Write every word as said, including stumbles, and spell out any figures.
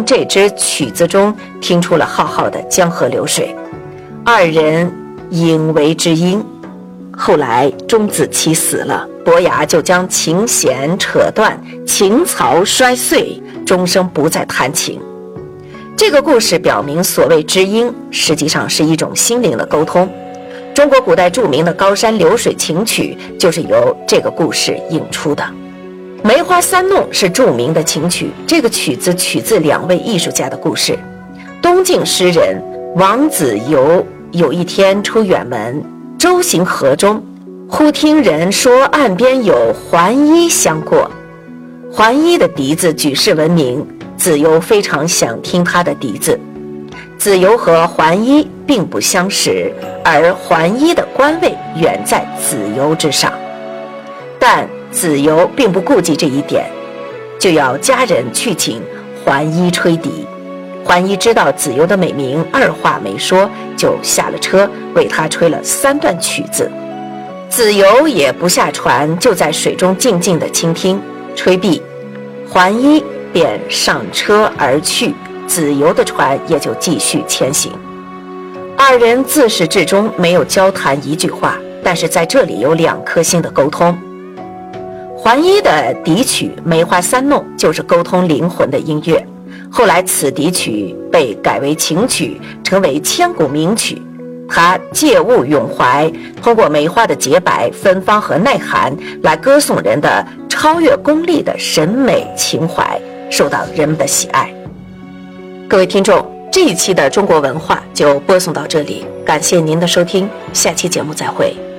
从这支曲子中听出了浩浩的江河流水。二人引为知音。后来钟子期死了，伯牙就将琴弦扯断，琴槽摔碎，终生不再弹琴。这个故事表明，所谓知音实际上是一种心灵的沟通。中国古代著名的高山流水琴曲就是由这个故事引出的。梅花三弄是著名的琴曲，这个曲子取自两位艺术家的故事。东晋诗人王子猷有一天出远门，舟行河中，忽听人说岸边有桓伊相过。桓伊的笛子举世闻名，子猷非常想听他的笛子。子猷和桓伊并不相识，而桓伊的官位远在子猷之上，但子猷并不顾及这一点，就要家人去请桓伊吹笛。桓伊知道子猷的美名，二话没说就下了车，为他吹了三段曲子。子猷也不下船，就在水中静静地倾听。吹毕，桓伊便上车而去，子猷的船也就继续前行。二人自始至终没有交谈一句话，但是在这里有两颗心的沟通。桓伊的笛曲《梅花三弄》就是沟通灵魂的音乐，后来此笛曲被改为琴曲，成为千古名曲。他借物咏怀，通过梅花的洁白、芬芳和耐寒来歌颂人的超越功利的审美情怀，受到人们的喜爱。各位听众，这一期的中国文化就播送到这里，感谢您的收听，下期节目再会。